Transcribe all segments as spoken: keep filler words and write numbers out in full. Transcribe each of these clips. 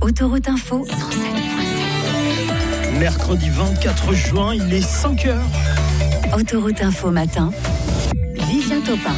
Autoroute Info cent sept point sept. Mercredi vingt-quatre juin, il est cinq heures. Autoroute Info matin, Vivien Topin.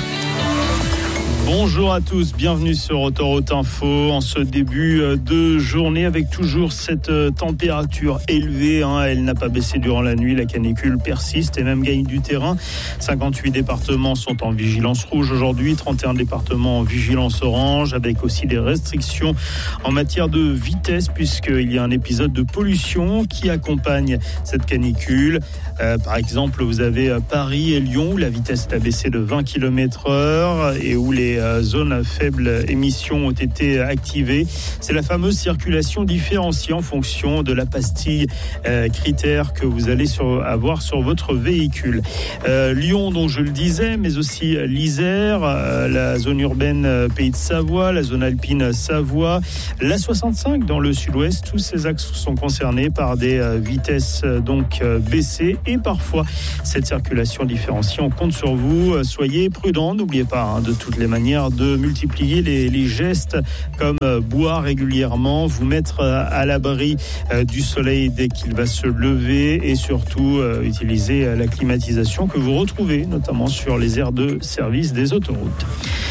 Bonjour à tous, bienvenue sur Autoroute Info en ce début de journée avec toujours cette température élevée. Hein. Elle n'a pas baissé durant la nuit, la canicule persiste et même gagne du terrain. cinquante-huit départements sont en vigilance rouge aujourd'hui, trente et un départements en vigilance orange, avec aussi des restrictions en matière de vitesse puisqu'il y a un épisode de pollution qui accompagne cette canicule. Euh, par exemple, vous avez Paris et Lyon où la vitesse a baissé de vingt kilomètres heure et où les zones à faible émission ont été activées. C'est la fameuse circulation différenciée en fonction de la pastille euh, critère que vous allez sur, avoir sur votre véhicule. Euh, Lyon, dont je le disais, mais aussi l'Isère, euh, la zone urbaine euh, Pays de Savoie, la zone alpine Savoie, l'A soixante-cinq dans le sud-ouest. Tous ces axes sont concernés par des euh, vitesses euh, donc euh, baissées et parfois cette circulation différenciée. On compte sur vous. Euh, soyez prudents. N'oubliez pas hein, de toutes les manières de multiplier les, les gestes comme euh, boire régulièrement, vous mettre euh, à l'abri euh, du soleil dès qu'il va se lever et surtout euh, utiliser euh, la climatisation que vous retrouvez notamment sur les aires de service des autoroutes.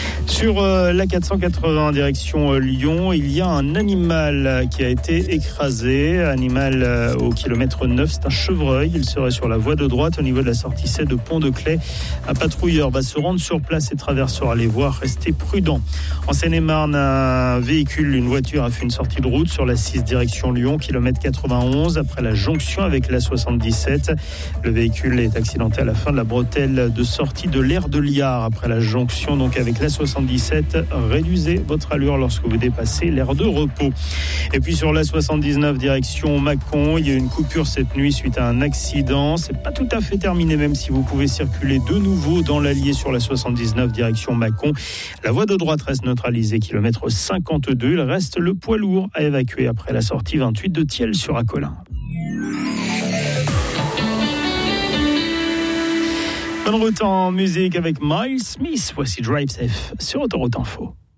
Sur euh, l'A quatre cent quatre-vingts direction euh, Lyon, il y a un animal qui a été écrasé, animal euh, au kilomètre neuf, c'est un chevreuil, il serait sur la voie de droite au niveau de la sortie sept de Pont-de-Claix. Un patrouilleur va se rendre sur place et traversera les voies, restez prudents. En Seine-et-Marne, un véhicule, une voiture a fait une sortie de route sur la six direction Lyon, kilomètre quatre-vingt-onze, après la jonction avec l'A soixante-dix-sept. Le véhicule est accidenté à la fin de la bretelle de sortie de l'aire de Liard, après la jonction donc avec l'A soixante-dix-sept. Réduisez votre allure lorsque vous dépassez l'aire de repos. Et puis sur l'A soixante-dix-neuf direction Mâcon, il y a une coupure cette nuit suite à un accident. C'est pas tout à fait terminé même si vous pouvez circuler de nouveau dans l'Allier sur la soixante-dix-neuf direction Mâcon. La voie de droite reste neutralisée, kilomètre cinquante-deux. Il reste le poids lourd à évacuer après la sortie vingt-huit de Thiel sur Acolin. Bonne route en musique avec Miles Smith. Voici Drive Safe sur Autoroute Info.